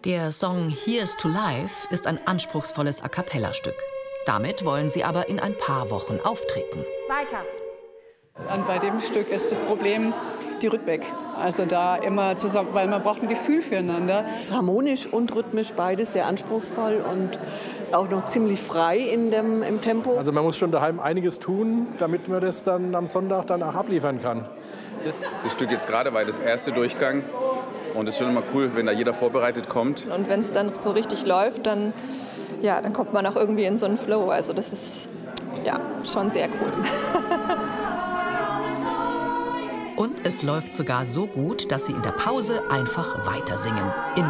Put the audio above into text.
Der Song Here's to Life ist ein anspruchsvolles A-cappella-Stück. Damit wollen sie aber in ein paar Wochen auftreten. Weiter. Und bei dem Stück ist das Problem die Rhythmik. Also da immer zusammen, weil man braucht ein Gefühl füreinander. Harmonisch und rhythmisch beides sehr anspruchsvoll und auch noch ziemlich frei im Tempo. Also man muss schon daheim einiges tun, damit man das dann am Sonntag dann auch abliefern kann. Das Stück jetzt gerade war das erste Durchgang und es ist schon immer cool, wenn da jeder vorbereitet kommt. Und wenn es dann so richtig läuft, dann kommt man auch irgendwie in so einen Flow. Also das ist schon sehr cool. Und es läuft sogar so gut, dass sie in der Pause einfach weiter singen.